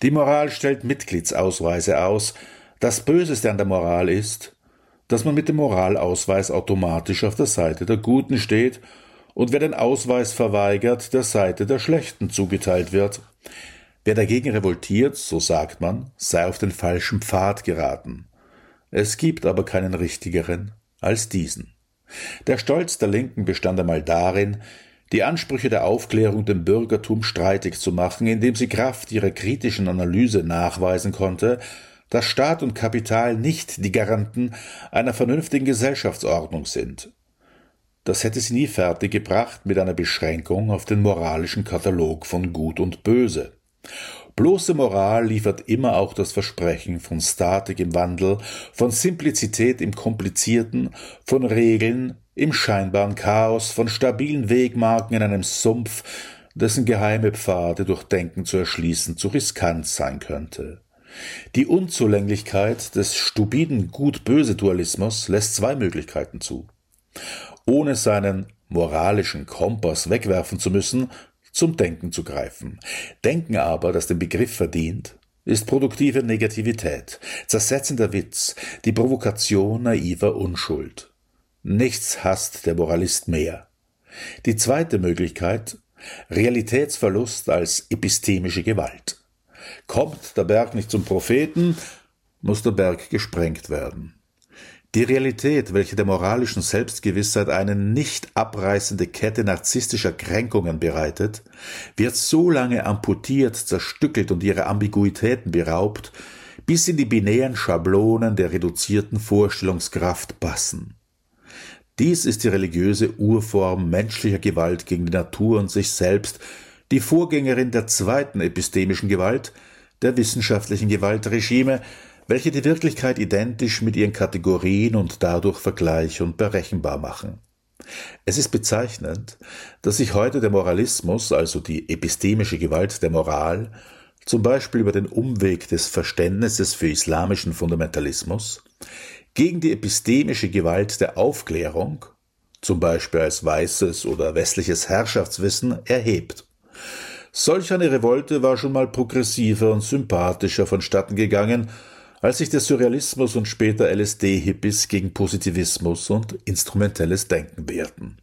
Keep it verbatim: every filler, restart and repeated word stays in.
Die Moral stellt Mitgliedsausweise aus. Das Böseste an der Moral ist, dass man mit dem Moralausweis automatisch auf der Seite der Guten steht und wer den Ausweis verweigert, der Seite der Schlechten zugeteilt wird. Wer dagegen revoltiert, so sagt man, sei auf den falschen Pfad geraten. Es gibt aber keinen richtigeren als diesen. Der Stolz der Linken bestand einmal darin, die Ansprüche der Aufklärung dem Bürgertum streitig zu machen, indem sie Kraft ihrer kritischen Analyse nachweisen konnte, dass Staat und Kapital nicht die Garanten einer vernünftigen Gesellschaftsordnung sind. Das hätte sie nie fertiggebracht mit einer Beschränkung auf den moralischen Katalog von Gut und Böse. Bloße Moral liefert immer auch das Versprechen von Statik im Wandel, von Simplizität im Komplizierten, von Regeln im scheinbaren Chaos, von stabilen Wegmarken in einem Sumpf, dessen geheime Pfade durch Denken zu erschließen zu riskant sein könnte. Die Unzulänglichkeit des stupiden Gut-Böse-Dualismus lässt zwei Möglichkeiten zu. Ohne seinen moralischen Kompass wegwerfen zu müssen, zum Denken zu greifen. Denken aber, das den Begriff verdient, ist produktive Negativität, zersetzender Witz, die Provokation naiver Unschuld. Nichts hasst der Moralist mehr. Die zweite Möglichkeit, Realitätsverlust als epistemische Gewalt. Kommt der Berg nicht zum Propheten, muss der Berg gesprengt werden. Die Realität, welche der moralischen Selbstgewissheit eine nicht abreißende Kette narzisstischer Kränkungen bereitet, wird so lange amputiert, zerstückelt und ihrer Ambiguitäten beraubt, bis in die binären Schablonen der reduzierten Vorstellungskraft passen. Dies ist die religiöse Urform menschlicher Gewalt gegen die Natur und sich selbst, die Vorgängerin der zweiten epistemischen Gewalt, der wissenschaftlichen Gewaltregime, welche die Wirklichkeit identisch mit ihren Kategorien und dadurch vergleich- und berechenbar machen. Es ist bezeichnend, dass sich heute der Moralismus, also die epistemische Gewalt der Moral, zum Beispiel über den Umweg des Verständnisses für islamischen Fundamentalismus, gegen die epistemische Gewalt der Aufklärung, zum Beispiel als weißes oder westliches Herrschaftswissen, erhebt. Solch eine Revolte war schon mal progressiver und sympathischer vonstatten gegangen, als sich der Surrealismus und später L S D-Hippies gegen Positivismus und instrumentelles Denken wehrten.